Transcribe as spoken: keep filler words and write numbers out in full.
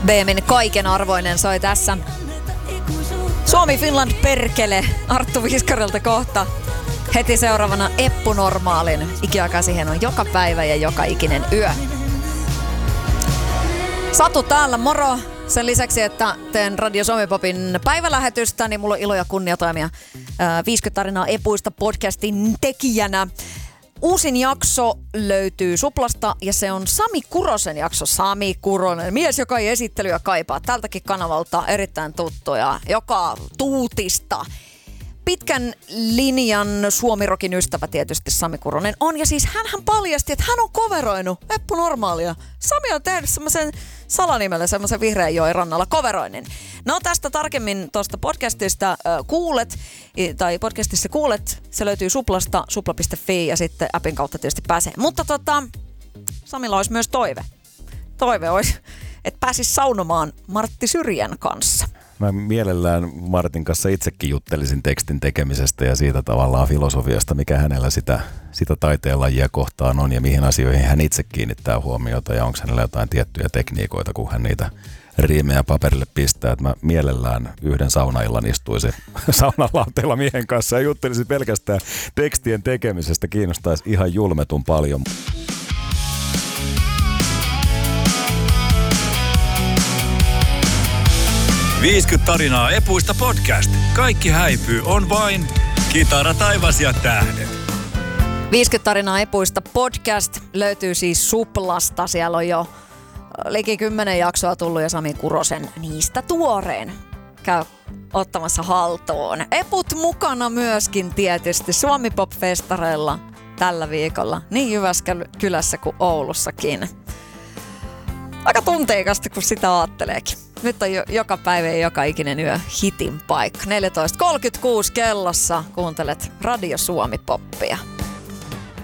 B M:n kaiken arvoinen soi tässä. Suomi Finland perkele Arttu Viskarilta kohta. Heti seuraavana Eppu Normaalin. Ikiaikaa siihen on joka päivä ja joka ikinen yö. Satu täällä, moro! Sen lisäksi, että teen Radio Suomi Popin päivälähetystä, niin mulla on ilo ja kunnia toimia viisikymmentä tarinaa epuista podcastin tekijänä. Uusin jakso löytyy Suplasta ja se on Sami Kurosen jakso. Sami Kuronen, mies, joka ei esittelyä kaipaa. Tältäkin kanavalta erittäin tuttuja, joka tuutista. Pitkän linjan suomirokin ystävä tietysti Sami Kuronen on. Ja siis hänhän paljasti, että hän on coveroinut Eppu Normaalia. Sami on tehnyt semmoisen salanimellä, semmoisen Vihreän joen rannalla coveroinnin. No tästä tarkemmin tuosta podcastista äh, kuulet, tai podcastissa kuulet, se löytyy Suplasta, supla piste fi ja sitten appin kautta tietysti pääsee. Mutta tota, Samilla olisi myös toive. Toive olisi, että pääsisi saunomaan Martti Syrjän kanssa. Mä mielellään Martin kanssa itsekin juttelisin tekstin tekemisestä ja siitä tavallaan filosofiasta, mikä hänellä sitä, sitä taiteenlajia kohtaan on ja mihin asioihin hän itse kiinnittää huomiota ja onko hänellä jotain tiettyjä tekniikoita, kun hän niitä riimejä paperille pistää. Että mä mielellään yhden saunaillan istuisin saunalauteella miehen kanssa ja juttelisin pelkästään tekstien tekemisestä. Kiinnostaisi ihan julmetun paljon. viisikymmentä tarinaa epuista podcast. Kaikki häipyy, on vain kitara, taivas ja tähdet. viisikymmentä tarinaa epuista podcast löytyy siis Suplasta. Siellä on jo liki kymmenen jaksoa tullut ja Sami Kurosen niistä tuoreen käy ottamassa haltuun. Eput mukana myöskin tietysti Suomi Pop-festareilla tällä viikolla. Niin Jyväskylässä kuin Oulussakin. Aika tunteikasta, kun sitä ajatteleekin. Nyt on jo, joka päivä ja joka ikinen yö hitin paikka. neljätoista kolmekymmentäkuusi kellossa kuuntelet Radio Suomi Poppia.